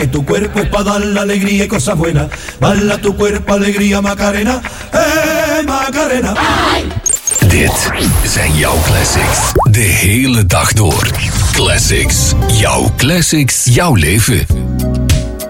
Tu cuerpo es para dar la alegría y cosas buenas. Bala tu cuerpo, alegría, Macarena. Macarena. Dit zijn jouw classics. De hele dag door. Classics. Jouw classics. Jouw leven.